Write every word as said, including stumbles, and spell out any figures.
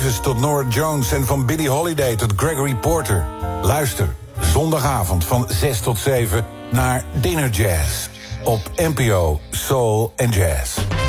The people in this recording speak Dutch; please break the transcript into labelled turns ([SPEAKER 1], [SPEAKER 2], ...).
[SPEAKER 1] tot Norah Jones en van Billie Holiday tot Gregory Porter. Luister zondagavond van zes tot zeven naar Dinner Jazz op N P O Soul and Jazz.